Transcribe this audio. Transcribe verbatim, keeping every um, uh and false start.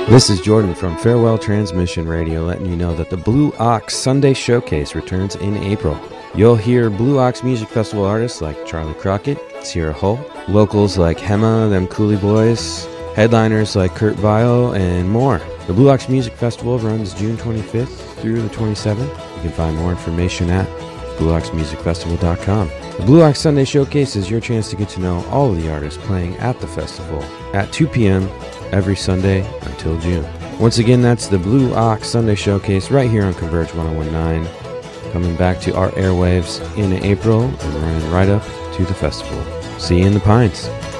This is Jordan from Farewell Transmission Radio letting you know that the Blue Ox Sunday Showcase returns in April. You'll hear Blue Ox Music Festival artists like Charlie Crockett, Sierra Hull, locals like Hema, Them Cooley Boys, headliners like Kurt Vile, and more. The Blue Ox Music Festival runs June twenty-fifth through the twenty-seventh. You can find more information at blue ox music festival dot com. The Blue Ox Sunday Showcase is your chance to get to know all of the artists playing at the festival at two p.m. every Sunday until June. Once again, that's the Blue Ox Sunday Showcase right here on Converge one oh one point nine. Coming back to our airwaves in April and running right up to the festival. See you in the Pines.